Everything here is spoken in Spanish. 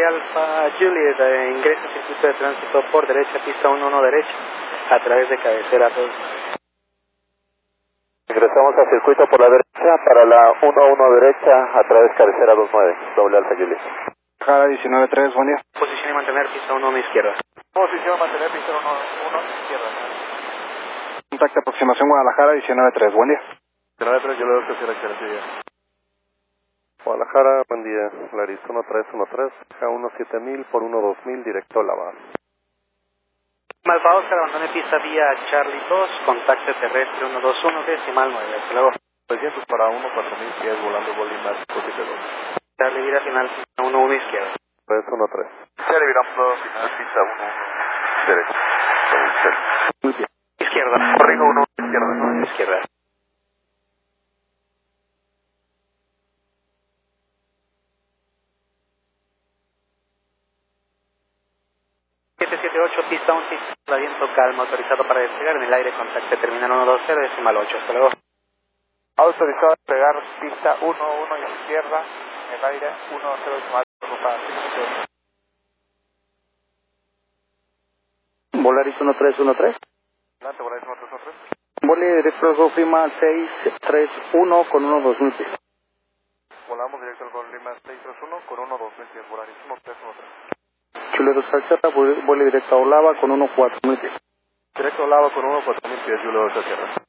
Alfa Juliet, ingresa al circuito de tránsito por derecha, pista 11 derecha, a través de cabecera 2. Ingresamos al circuito por la derecha, para la 11 derecha, a través de cabecera 29, doble Alfa Juliet. Guadalajara 19-3, buen día. Posición y mantener pista 11 izquierda. Posición, mantener pista 11 izquierda. Contacto aproximación Guadalajara 19-3, buen día. 19-3, yo le doy tercera excelente. Guadalajara, buen día, Laris 1313, K17000 por 12000, directo a La Habana. Alfa Oscar, abandone pista vía Charlie 2, contacto terrestre 121, decimal 9, hasta luego. 900 para 14000 pies, volando Bolívar 572. Charlie vira final pista 11 izquierda. 313. Charlie virando final pista 11 derecha. Muy bien. Izquierda. Corrigo 1 izquierda. Izquierda. Pista 11, viento calma, autorizado para despegar en el aire, contacto terminal 120, decimal 8, hasta luego. Autorizado a despegar pista 11 izquierda, en el aire 10 decimal 8 para Volaris 1313. Adelante, Volaris 1313. Vole directo al Golf Lima 631 con 12000 pies. Volamos directo al Golf Lima 631 con 12000 pies, Volaris 1313. Chulero Salsera, vuele directo a Olava con 14000 pies. Directo a Olava con 14000 pies, Julio de Sierra.